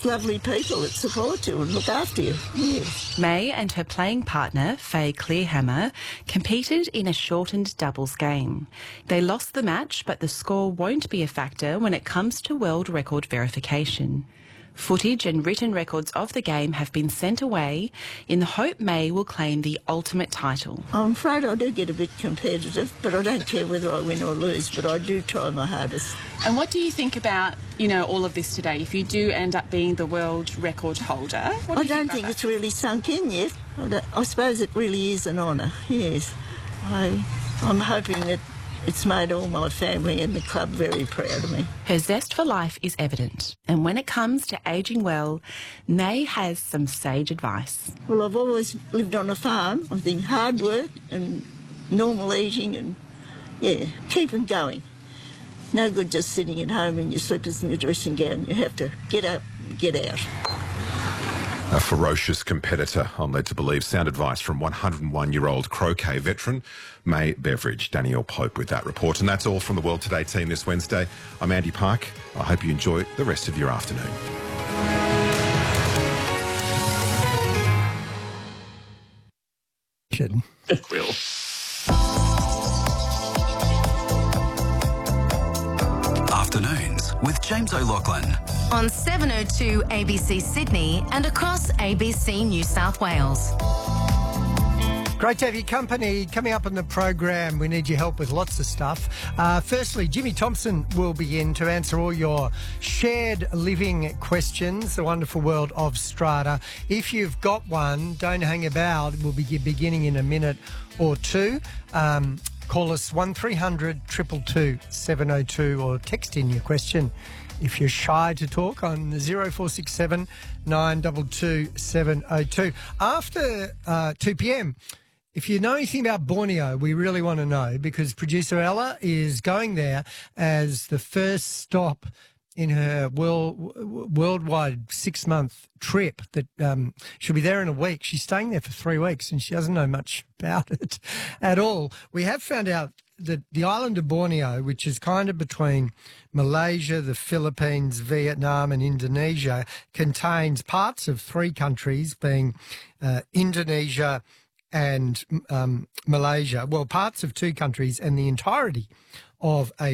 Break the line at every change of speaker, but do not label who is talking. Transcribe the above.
lovely people that support you and look after you. Yes.
May and her playing partner, Faye Clearhammer, competed in a shortened doubles game. They lost the match, but the score won't be a factor when it comes to world record verification. Footage and written records of the game have been sent away in the hope May will claim the ultimate title.
I'm afraid I do get a bit competitive, but I don't care whether I win or lose, but I do try my hardest.
And what do you think about, all of this today? If you do end up being the world record holder,
I don't think it's really sunk in yet. I suppose it really is an honour, yes. I'm hoping that it's made all my family and the club very proud of me.
Her zest for life is evident, and when it comes to ageing well, May has some sage advice.
Well, I've always lived on a farm. I think hard work and normal eating and, keep them going. No good just sitting at home in your slippers and your dressing gown. You have to get up and get out.
A ferocious competitor, I'm led to believe. Sound advice from 101-year-old croquet veteran May Beveridge. Danielle Pope with that report. And that's all from the World Today team this Wednesday. I'm Andy Park. I hope you enjoy the rest of your afternoon.
Will. Afternoons with James O'Loughlin.
On 702 ABC Sydney and across ABC New South Wales.
Great to have your company. Coming up on the program, we need your help with lots of stuff. Firstly, Jimmy Thompson will be in to answer all your shared living questions, the wonderful world of strata. If you've got one, don't hang about. We'll be beginning in a minute or two. Call us 1300 222 702 or text in your question if you're shy to talk on 0467 922 702. After 2 p.m, if you know anything about Borneo, we really want to know, because producer Ella is going there as the first stop in her worldwide 6-month trip that she'll be there in a week. She's staying there for 3 weeks and she doesn't know much about it at all. We have found out that the island of Borneo, which is kind of between Malaysia, the Philippines, Vietnam and Indonesia, contains parts of 3 countries, being Indonesia and Malaysia. Well, parts of 2 countries and the entirety of a